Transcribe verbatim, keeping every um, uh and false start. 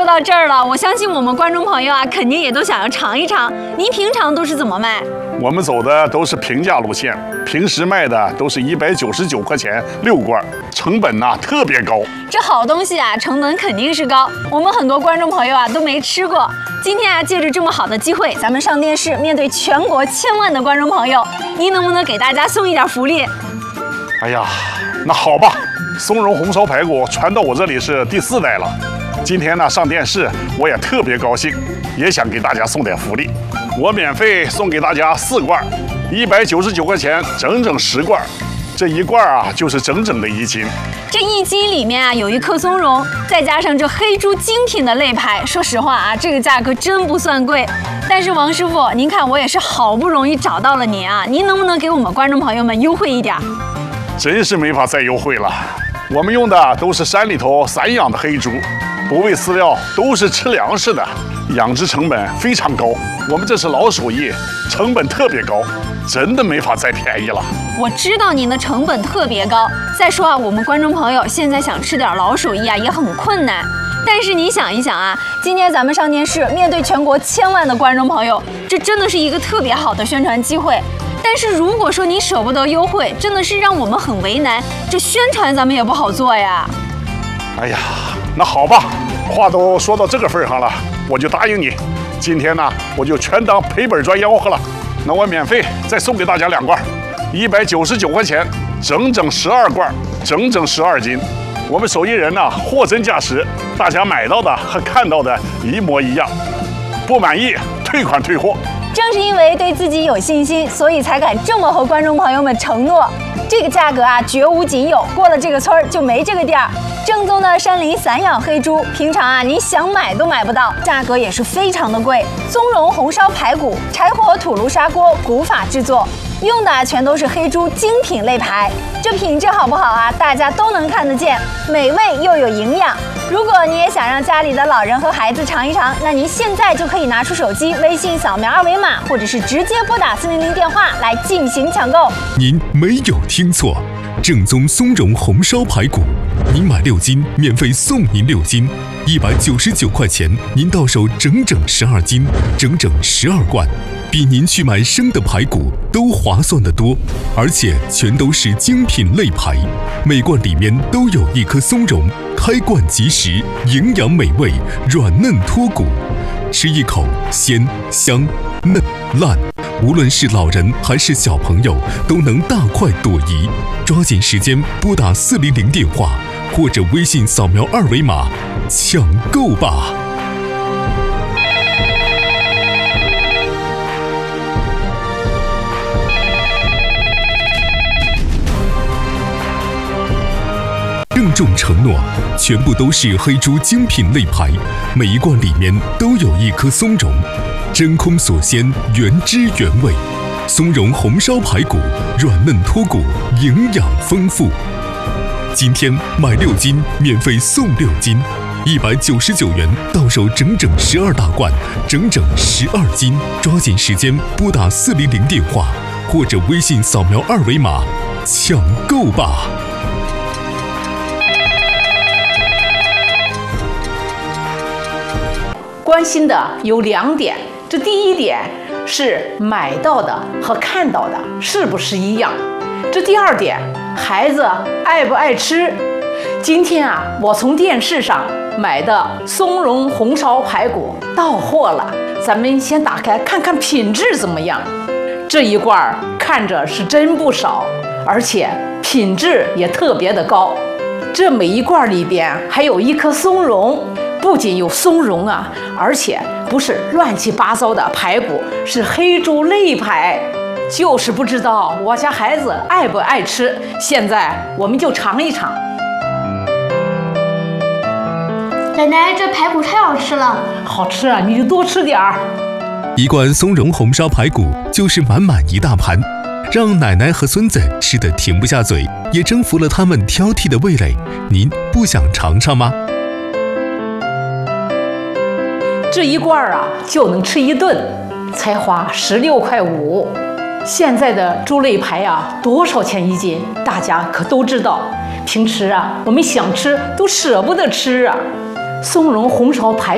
到这儿了，我相信我们观众朋友啊，肯定也都想要尝一尝。您平常都是怎么卖？ 我们走的都是平价路线，平时卖的都是一百九十九块钱六罐，成本呐、特别高。 这好东西啊，成本肯定是高。我们很多观众朋友啊都没吃过。今天啊，借着这么好的机会，咱们上电视，面对全国千万的观众朋友，您能不能给大家送一点福利？ 哎呀，那好吧，松茸红烧排骨传到我这里是第四代了。今天呢上电视，我也特别高兴，也想给大家送点福利。我免费送给大家四罐，一百九十九块钱，整整十罐。这一罐啊，就是整整的一斤。 这一斤里面啊有一颗松茸，再加上这黑猪精品的肋排，说实话啊，这个价格真不算贵。但是王师傅，您看我也是好不容易找到了您啊，您能不能给我们观众朋友们优惠一点？ 真是没法再优惠了。我们用的都是山里头散养的黑猪，不喂饲料，都是吃粮食的，养殖成本非常高。我们这是老手艺，成本特别高，真的没法再便宜了。 我知道您的成本特别高，再说啊，我们观众朋友现在想吃点老手艺啊，也很困难。但是你想一想啊，今天咱们上电视，面对全国千万的观众朋友，这真的是一个特别好的宣传机会。但是如果说你舍不得优惠，真的是让我们很为难，这宣传咱们也不好做呀。 哎呀，那好吧，话都说到这个份上了，我就答应你。今天呢，我就全当赔本赚吆喝了。那我免费再送给大家两罐，一百九十九块钱，整整十二罐，整整十二斤。我们手艺人呢，货真价实，大家买到的和看到的一模一样。不满意退款退货。 正是因为对自己有信心，所以才敢这么和观众朋友们承诺。这个价格啊，绝无仅有，过了这个村儿就没这个店儿。正宗的山林散养黑猪，平常啊你想买都买不到，价格也是非常的贵。松茸红烧排骨，柴火土炉砂锅古法制作，用的全都是黑猪精品肋排。这品质好不好啊？大家都能看得见，美味又有营养。如果你也想让家里的老人和孩子尝一尝，那您现在就可以拿出手机，微信扫描二维码，或者是直接拨打四零零电话来进行抢购。 您没有听错，正宗松茸红烧排骨，您买六斤免费送您六斤，一百九十九块钱，您到手整整十二斤，整整十二罐，比您去买生的排骨都划算得多，而且全都是精品肋排，每罐里面都有一颗松茸，开罐即食，营养美味，软嫩脱骨，吃一口鲜香嫩烂，无论是老人还是小朋友都能大快朵颐。抓紧时间拨打四零零电话，或者微信扫描二维码抢购吧。郑重承诺，全部都是黑猪精品肋排，每一罐里面都有一颗松茸，真空锁鲜，原汁原味。松茸红烧排骨，软嫩脱骨，营养丰富。今天买六斤免费送六斤，一百九十九元到手整整十二大罐，整整十二斤。抓紧时间拨打四零零电话，或者微信扫描二维码抢购吧。 关心的有两点，这第一点是买到的和看到的是不是一样，这第二点，孩子爱不爱吃。今天啊，我从电视上买的松茸红烧排骨到货了，咱们先打开看看品质怎么样。这一罐看着是真不少，而且品质也特别的高。这每一罐里边还有一颗松茸，不仅有松茸啊，而且不是乱七八糟的排骨，是黑猪肋排。就是不知道我家孩子爱不爱吃，现在我们就尝一尝。 奶奶，这排骨太好吃了。 好吃啊，你就多吃点儿。 一罐松茸红烧排骨就是满满一大盘，让奶奶和孙子吃得停不下嘴，也征服了他们挑剔的味蕾。您不想尝尝吗？ 这一罐啊就能吃一顿，才花十六块五。现在的猪肋排啊，多少钱一斤？大家可都知道。平时啊，我们想吃都舍不得吃啊。松茸红烧排